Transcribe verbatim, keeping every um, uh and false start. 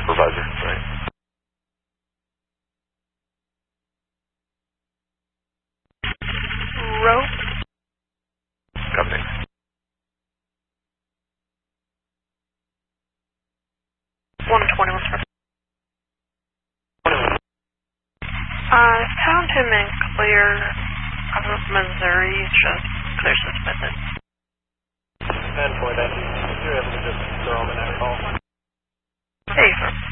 supervisor. Right. Rope. Company. one twenty-one, sir. I found him in Clear, Missouri, just clear suspended. ten four, that you're able to just throw him in that call. Hey, sir.